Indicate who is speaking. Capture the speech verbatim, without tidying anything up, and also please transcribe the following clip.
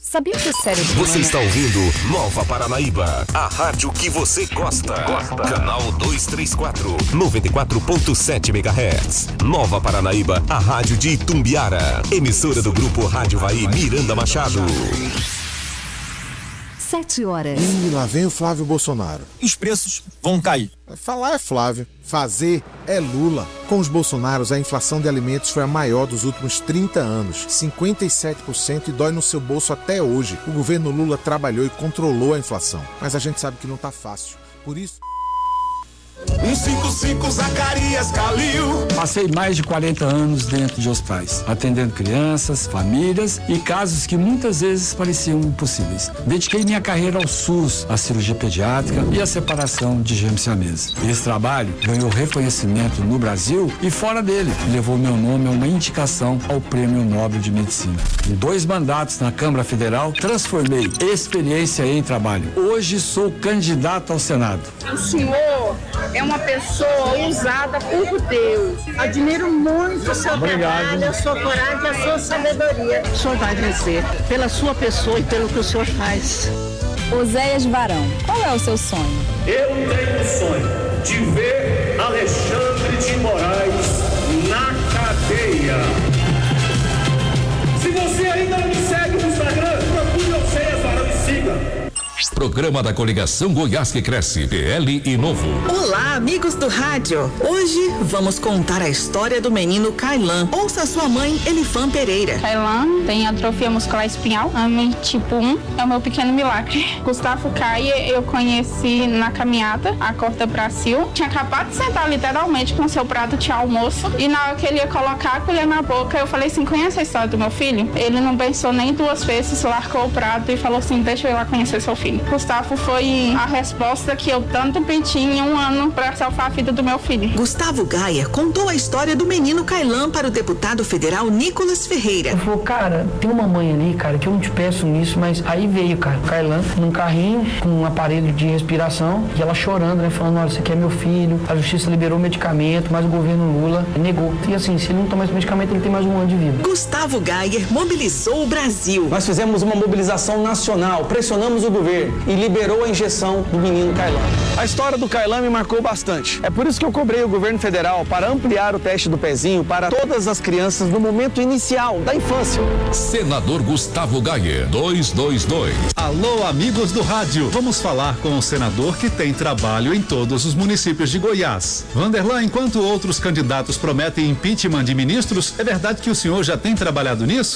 Speaker 1: Sabia que o cérebro...
Speaker 2: Você está ouvindo Nova Paranaíba, a rádio que você gosta. Gosta. Canal duzentos e trinta e quatro, noventa e quatro ponto sete megahertz. Nova Paranaíba, a rádio de Itumbiara. Emissora do Grupo Rádio Vai Miranda Machado.
Speaker 1: Sete horas.
Speaker 3: E lá vem o Flávio Bolsonaro.
Speaker 4: Os preços vão cair.
Speaker 3: Falar é Flávio, fazer é Lula. Com os Bolsonaros, a inflação de alimentos foi a maior dos últimos trinta anos, cinquenta e sete por cento, e dói no seu bolso até hoje. O governo Lula trabalhou e controlou a inflação, mas a gente sabe que não tá fácil. Por isso...
Speaker 5: um cinco cinco Zacarias Calil.
Speaker 6: Passei mais de quarenta anos dentro de hospitais, atendendo crianças, famílias e casos que muitas vezes pareciam impossíveis. Dediquei minha carreira ao SUS, à cirurgia pediátrica e à separação de gêmeos siameses. Esse trabalho ganhou reconhecimento no Brasil e fora dele, e levou meu nome a uma indicação ao Prêmio Nobel de Medicina. Em dois mandatos na Câmara Federal, transformei experiência em trabalho. Hoje sou candidato ao Senado.
Speaker 7: O senhor é uma pessoa usada por Deus. Admiro muito o seu
Speaker 6: Obrigado.
Speaker 7: trabalho, a sua coragem e a sua sabedoria. O senhor vai vencer pela sua pessoa e pelo que o senhor faz.
Speaker 1: Oséias Varão, qual é o seu sonho?
Speaker 8: Eu tenho o sonho de ver Alexandre de Moraes na cadeia. Se você ainda não me segue no Instagram, procure Oséias Varão e siga.
Speaker 2: Programa da Coligação Goiás que Cresce, P L e Novo.
Speaker 9: Olá, amigos do rádio. Hoje vamos contar a história do menino Kailan. Ouça sua mãe, Elifan Pereira.
Speaker 10: Kailan tem atrofia muscular espinhal, A M tipo um, é o meu pequeno milagre. Gustavo Caia eu conheci na caminhada, a Corta Brasil. Tinha acabado de sentar literalmente com seu prato de almoço e na hora que ele ia colocar a colher na boca, eu falei assim, conhece a história do meu filho? Ele não pensou nem duas vezes, largou o prato e falou assim, deixa eu ir lá conhecer seu filho. Gustavo foi a resposta que eu tanto pedi em um ano para salvar a vida do meu filho.
Speaker 9: Gustavo Gaia contou a história do menino Kailan para o deputado federal Nicolas Ferreira.
Speaker 11: Ele falou, cara, tem uma mãe ali, cara, que eu não te peço nisso, mas aí veio, cara, Kailan num carrinho com um aparelho de respiração e ela chorando, né, falando, olha, esse aqui é meu filho, a justiça liberou o medicamento, mas o governo Lula negou. E assim, se ele não tomar esse medicamento, ele tem mais um ano de vida.
Speaker 9: Gustavo Gaia mobilizou o Brasil.
Speaker 4: Nós fizemos uma mobilização nacional, pressionamos o governo e liberou a injeção do menino Kailan. A história do Kailan me marcou bastante. É por isso que eu cobrei o governo federal para ampliar o teste do pezinho para todas as crianças no momento inicial da infância.
Speaker 2: Senador Gustavo Gaia, duzentos e vinte e dois.
Speaker 12: Alô, amigos do rádio. Vamos falar com o senador que tem trabalho em todos os municípios de Goiás. Vanderlan, enquanto outros candidatos prometem impeachment de ministros, é verdade que o senhor já tem trabalhado nisso?